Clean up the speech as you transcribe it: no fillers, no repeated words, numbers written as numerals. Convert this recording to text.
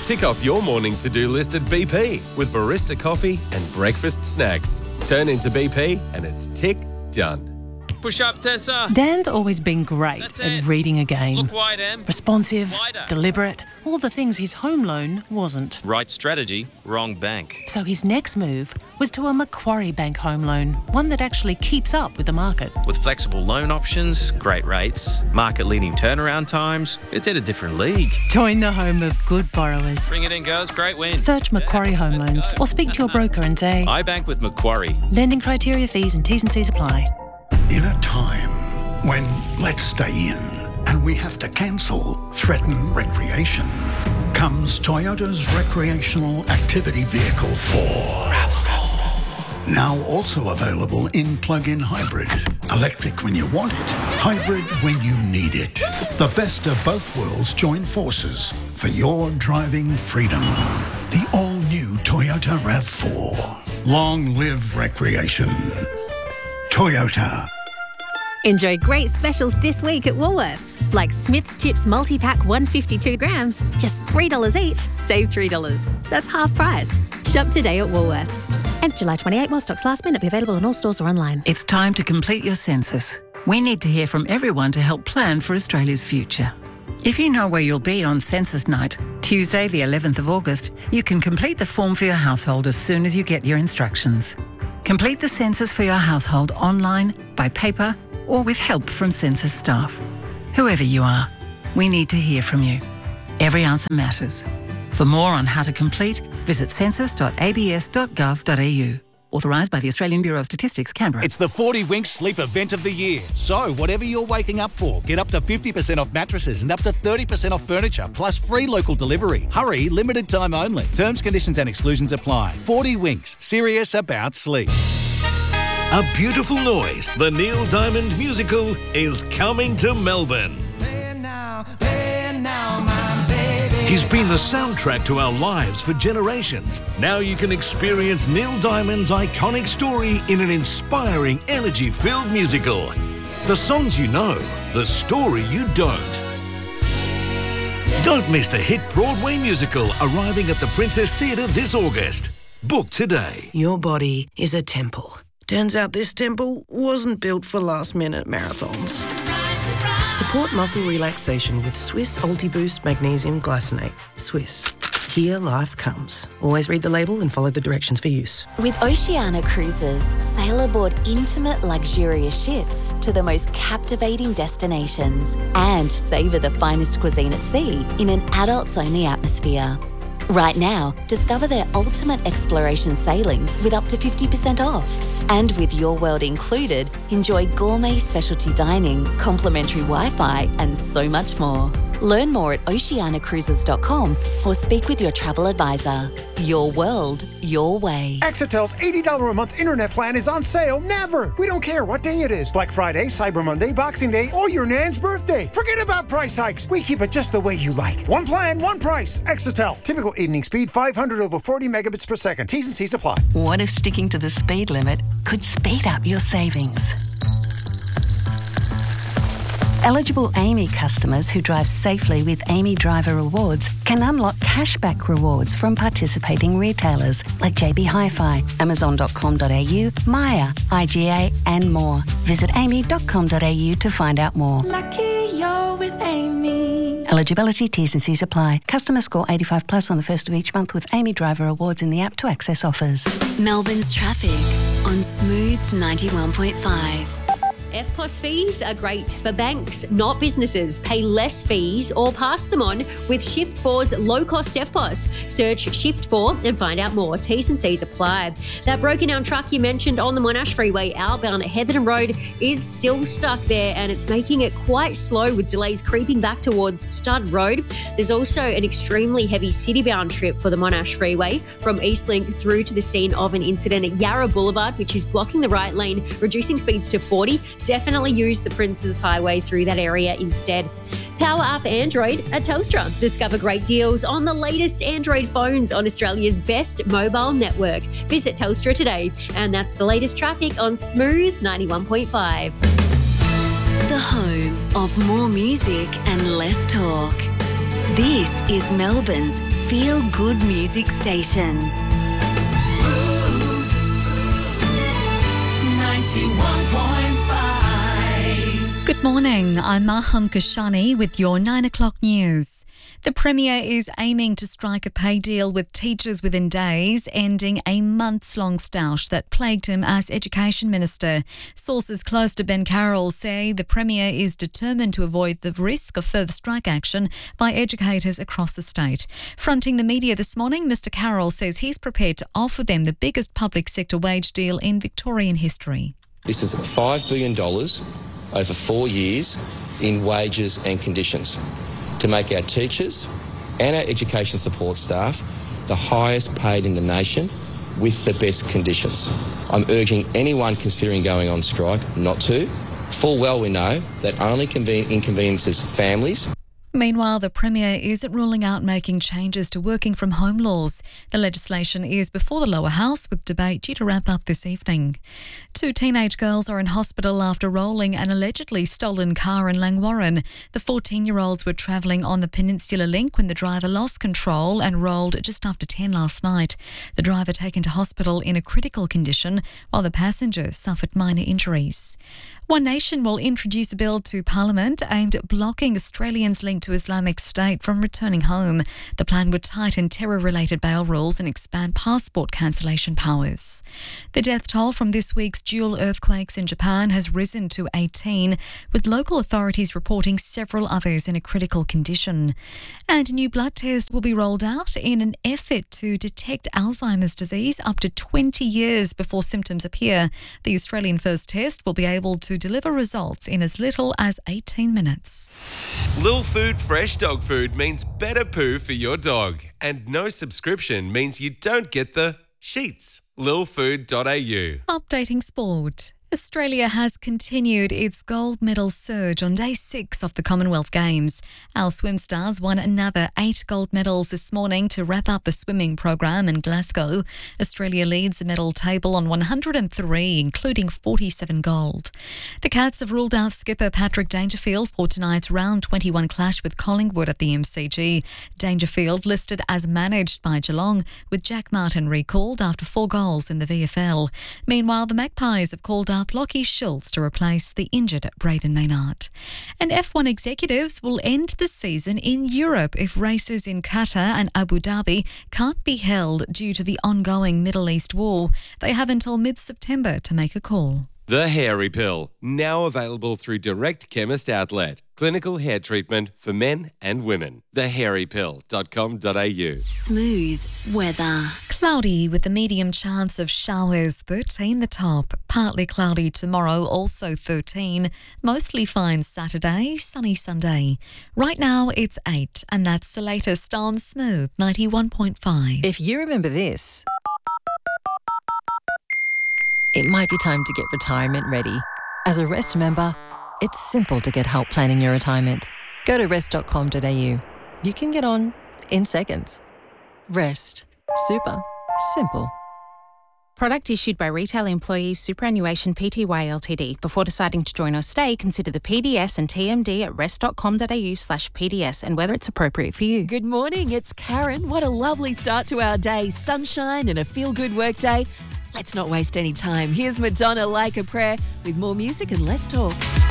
Tick off your morning to-do list at BP with barista coffee and breakfast snacks. Turn into BP and it's tick done. Push up, Tessa. Dan's always been great at reading a game. Look wide, Em. Responsive, Wider. deliberate, all the things his home loan wasn't. Right strategy, wrong bank. So his next move was to a Macquarie Bank home loan, one that actually keeps up with the market. With flexible loan options, great rates, market-leading turnaround times, it's in a different league. Join the home of good borrowers. Bring it in, girls. Great win. Search Macquarie Home Loans or speak to your broker and say, I bank with Macquarie. lending criteria, fees and T's and C's apply. In a time when let's stay in and we have to cancel threaten recreation, comes Toyota's recreational activity vehicle 4. Now also available in plug-in hybrid. Electric when you want it, hybrid when you need it. The best of both worlds join forces for your driving freedom. The all-new Toyota RAV4. Long live recreation. Toyota. Enjoy great specials this week at Woolworths, like Smith's Chips multi-pack 152 grams, just $3 each, save $3. That's half price. Shop today at Woolworths. Ends July 28, more stocks last minute, be available in all stores or online. It's time to complete your census. We need to hear from everyone to help plan for Australia's future. If you know where you'll be on census night, Tuesday the 11th of August, you can complete the form for your household as soon as you get your instructions. Complete the census for your household online, by paper, or with help from census staff. Whoever you are, we need to hear from you. Every answer matters. For more on how to complete, visit census.abs.gov.au. Authorised by the Australian Bureau of Statistics, Canberra. It's the 40 Winks Sleep Event of the Year. So, whatever you're waking up for, get up to 50% off mattresses and up to 30% off furniture, plus free local delivery. Hurry, limited time only. Terms, conditions and exclusions apply. 40 Winks, serious about sleep. A Beautiful Noise, the Neil Diamond musical, is coming to Melbourne. He's been the soundtrack to our lives for generations. Now you can experience Neil Diamond's iconic story in an inspiring, energy-filled musical. The songs you know, the story you don't. Don't miss the hit Broadway musical arriving at the Princess Theatre this August. Book today. Your body is a temple. Turns out this temple wasn't built for last-minute marathons. Support muscle relaxation with Swiss Ultiboost Magnesium Glycinate. Swiss. Here life comes. Always read the label and follow the directions for use. With Oceania Cruises, sail aboard intimate, luxurious ships to the most captivating destinations and savour the finest cuisine at sea in an adults-only atmosphere. Right now, discover their ultimate exploration sailings with up to 50% off. And with Your World included, enjoy gourmet specialty dining, complimentary Wi-Fi, and so much more. Learn more at oceanacruises.com or speak with your travel advisor. Your world, your way. Exitel's $80 a month internet plan is on sale never. We don't care what day it is. Black Friday, Cyber Monday, Boxing Day, or your nan's birthday. Forget about price hikes. We keep it just the way you like. One plan, one price. Exitel. Typical evening speed 500 over 40 megabits per second. T's and C's apply. What if sticking to the speed limit could speed up your savings? Eligible AAMI customers who drive safely with AAMI Driver Rewards can unlock cashback rewards from participating retailers like JB Hi-Fi, Amazon.com.au, Maya, IGA and more. Visit aami.com.au to find out more. Lucky you're with AAMI. Eligibility, T's and C's apply. Customer score 85 plus on the first of each month with AAMI Driver Rewards in the app to access offers. Melbourne's traffic on Smooth 91.5. EFTPOS fees are great for banks, not businesses. Pay less fees or pass them on with Shift4's low-cost EFTPOS. Search Shift4 and find out more. T's and C's apply. That broken-down truck you mentioned on the Monash Freeway outbound at Heatherton Road is still stuck there, and it's making it quite slow with delays creeping back towards Stud Road. There's also an extremely heavy city-bound trip for the Monash Freeway from Eastlink through to the scene of an incident at Yarra Boulevard, which is blocking the right lane, reducing speeds to 40. Definitely use the Princes Highway through that area instead. Power up Android at Telstra. Discover great deals on the latest Android phones on Australia's best mobile network. Visit Telstra today. And that's the latest traffic on Smooth 91.5. The home of more music and less talk. This is Melbourne's Feel Good Music Station. Smooth 91.5. Good morning, I'm Maham Kashani with your 9 o'clock news. The Premier is aiming to strike a pay deal with teachers within days, ending a months-long stoush that plagued him as Education Minister. Sources close to Ben Carroll say the Premier is determined to avoid the risk of further strike action by educators across the state. Fronting the media this morning, Mr Carroll says he's prepared to offer them the biggest public sector wage deal in Victorian history. This is $5 billion over 4 years in wages and conditions to make our teachers and our education support staff the highest paid in the nation with the best conditions. I'm urging anyone considering going on strike not to. Full well we know that only inconveniences families. Meanwhile, the Premier isn't ruling out making changes to working from home laws. The legislation is before the lower house, with debate due to wrap up this evening. 2 teenage girls are in hospital after rolling an allegedly stolen car in Langwarrin. The 14-year-olds were travelling on the Peninsula Link when the driver lost control and rolled just after 10 last night. The driver taken to hospital in a critical condition, while the passenger suffered minor injuries. One Nation will introduce a bill to Parliament aimed at blocking Australians linked to Islamic State from returning home. The plan would tighten terror-related bail rules and expand passport cancellation powers. The death toll from this week's dual earthquakes in Japan has risen to 18, with local authorities reporting several others in a critical condition. And a new blood test will be rolled out in an effort to detect Alzheimer's disease up to 20 years before symptoms appear. The Australian First test will be able to deliver results in as little as 18 minutes. Lil Food Fresh Dog Food means better poo for your dog. And no subscription means you don't get the sheets. lilfood.au. Updating sport. Australia has continued its gold medal surge on day 6 of the Commonwealth Games. Our swim stars won another 8 gold medals this morning to wrap up the swimming program in Glasgow. Australia leads the medal table on 103, including 47 gold. The Cats have ruled out skipper Patrick Dangerfield for tonight's round 21 clash with Collingwood at the MCG. Dangerfield listed as managed by Geelong, with Jack Martin recalled after 4 goals in the VFL. Meanwhile, the Magpies have called up Lockie Schultz to replace the injured Braden Maynard. And F1 executives will end the season in Europe if races in Qatar and Abu Dhabi can't be held due to the ongoing Middle East war. They have until mid-September to make a call. The Hairy Pill, now available through Direct Chemist Outlet. Clinical hair treatment for men and women. thehairypill.com.au. Smooth weather. Cloudy with a medium chance of showers, 13 the top. Partly cloudy tomorrow, also 13. Mostly fine Saturday, sunny Sunday. Right now it's 8, and that's the latest on Smooth 91.5. If you remember this, it might be time to get retirement ready. As a Rest member, it's simple to get help planning your retirement. Go to rest.com.au. You can get on in seconds. Rest. Super. Simple. Product issued by Retail Employees Superannuation Pty Ltd. Before deciding to join or stay, consider the PDS and TMD at rest.com.au/PDS and whether it's appropriate for you. Good morning, it's Karen. What a lovely start to our day. Sunshine and a feel-good work day. Let's not waste any time. Here's Madonna, Like a Prayer, with more music and less talk.